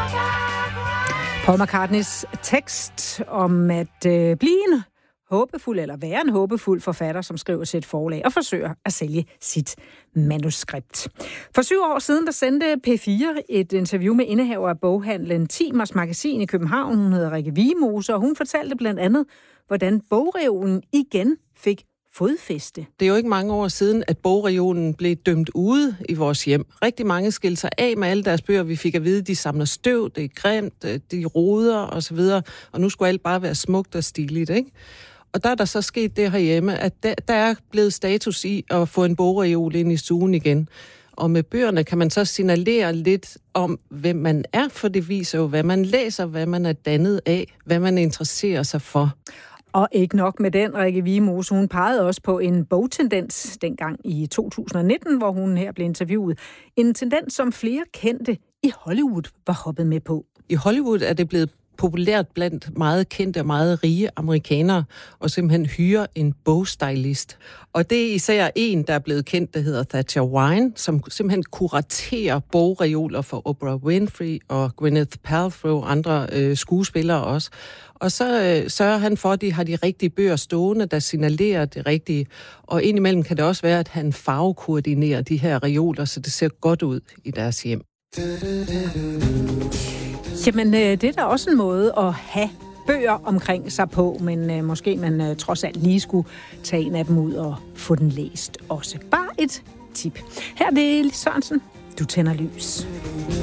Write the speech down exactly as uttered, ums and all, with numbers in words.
Paul McCartneys tekst om at øh, blive en håbefuld, eller være en håbefuld forfatter, som skriver til et forlag og forsøger at sælge sit manuskript. For syv år siden, der sendte P fire et interview med indehaver af boghandlen Timers Magasin i København. Hun hedder Rikke Wigmose, og hun fortalte blandt andet, hvordan bogreolen igen fik fodfæste. Det er jo ikke mange år siden, at bogreolen blev dømt ude i vores hjem. Rigtig mange skilte sig af med alle deres bøger. Vi fik at vide, at de samler støv, det er grimt, de roder osv. Og nu skulle alt bare være smukt og stiligt, ikke? Og der er der så sket det herhjemme, at der, der er blevet status i at få en bogreol ind i stuen igen. Og med bøgerne kan man så signalere lidt om, hvem man er, for det viser jo, hvad man læser, hvad man er dannet af, hvad man interesserer sig for. Og ikke nok med den, Rikke Wigmose, hun pegede også på en bogtendens dengang i to tusind nitten, hvor hun her blev interviewet. En tendens, som flere kendte i Hollywood var hoppet med på. I Hollywood er det blevet populært blandt meget kendte og meget rige amerikanere, og simpelthen hyre en bogstylist. Og det er især en, der er blevet kendt, der hedder Thatcher Wine, som simpelthen kuraterer bogreoler for Oprah Winfrey og Gwyneth Paltrow og andre øh, skuespillere også. Og så øh, sørger han for, at de har de rigtige bøger stående, der signalerer det rigtige. Og indimellem kan det også være, at han farvekoordinerer de her reoler, så det ser godt ud i deres hjem. Jamen, det er da også en måde at have bøger omkring sig på, men øh, måske man øh, trods alt lige skulle tage en af dem ud og få den læst også. Bare et tip. Her er det Lis Sørensen. Du tænder lys.